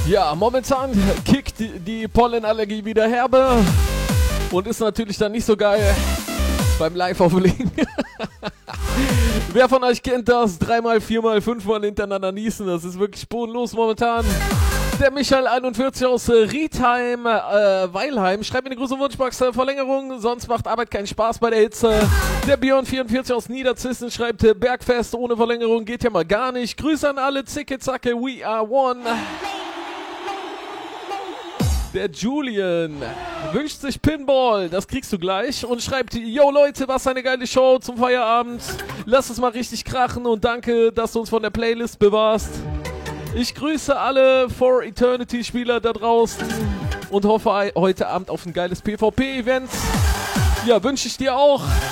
Ja, momentan kickt die Pollenallergie wieder herbe und ist natürlich dann nicht so geil beim Live-Auflegen. Wer von euch kennt das? 3-mal, 4-mal, 5-mal hintereinander niesen, das ist wirklich bodenlos momentan. Der Michael 41 aus Riedheim, Weilheim, schreibt mir eine große Wunschbox Verlängerung, sonst macht Arbeit keinen Spaß bei der Hitze. Der Björn 44 aus Niederzissen schreibt Bergfest ohne Verlängerung geht ja mal gar nicht. Grüße an alle, Zicke Zacke, we are one. Der Julian wünscht sich Pinball, das kriegst du gleich und schreibt, yo Leute, was eine geile Show zum Feierabend. Lass es mal richtig krachen und danke, dass du uns von der Playlist bewahrst. Ich grüße alle For Eternity Spieler da draußen und hoffe heute Abend auf ein geiles PvP-Event. Ja, wünsche ich dir auch.